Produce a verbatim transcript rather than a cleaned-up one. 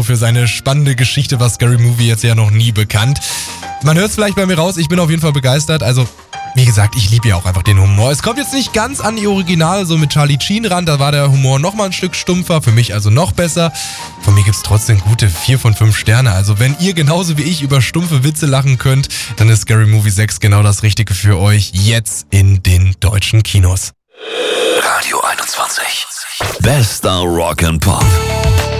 so für seine spannende Geschichte war Scary Movie jetzt ja noch nie bekannt. Man hört es vielleicht bei mir raus, ich bin auf jeden Fall begeistert. Also, wie gesagt, ich liebe ja auch einfach den Humor. Es kommt jetzt nicht ganz an die Originale, so mit Charlie Sheen ran. Da war der Humor nochmal ein Stück stumpfer, für mich also noch besser. Von mir gibt es trotzdem gute vier von fünf Sterne. Also wenn ihr genauso wie ich über stumpfe Witze lachen könnt, dann ist Scary Movie sechs genau das Richtige für euch. Jetzt in den deutschen Kinos. Radio einundzwanzig. Bester Rock and Pop.